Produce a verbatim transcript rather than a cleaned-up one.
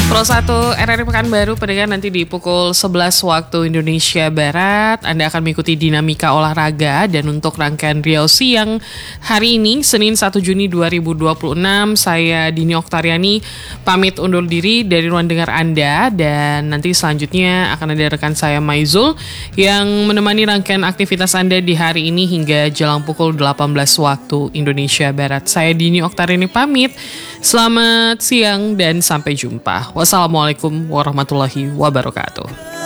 Pro satu R R I Pekanbaru pendengar, nanti di pukul sebelas waktu Indonesia Barat Anda akan mengikuti dinamika olahraga. Dan untuk rangkaian Riau Siang hari ini Senin satu Juni dua ribu dua puluh enam, saya Dini Oktariani pamit undur diri dari ruang dengar Anda. Dan nanti selanjutnya akan ada rekan saya Maizul yang menemani rangkaian aktivitas Anda di hari ini hingga jelang pukul delapan belas waktu Indonesia Barat. Saya Dini Oktariani pamit. Selamat siang dan sampai jumpa. Wassalamualaikum warahmatullahi wabarakatuh.